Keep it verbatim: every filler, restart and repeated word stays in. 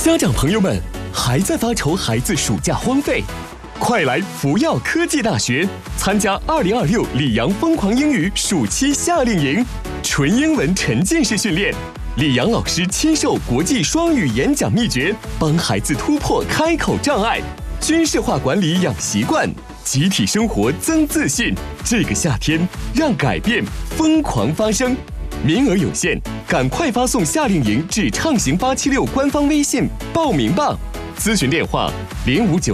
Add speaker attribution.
Speaker 1: 家长朋友们，还在发愁孩子暑假荒废？快来福耀科技大学参加二零二六里昂疯狂英语暑期夏令营，纯英文沉浸式训练，里昂老师亲授国际双语演讲秘诀，帮孩子突破开口障碍，军事化管理养习惯，集体生活增自信。这个夏天，让改变疯狂发生。名额有限，赶快发送夏令营至畅行八七六官方微信报名吧。咨询电话：零五九